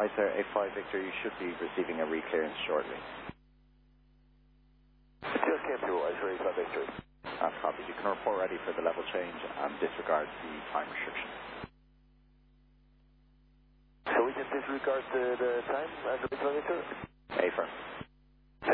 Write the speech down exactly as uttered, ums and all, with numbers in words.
Right, sir, A five Victor, you should be receiving a reclearance shortly. Just came through, I A five Victor. That's copied. You can report ready for the level change and disregard the time restriction. So we just disregard the, the time as a Victor? A firm.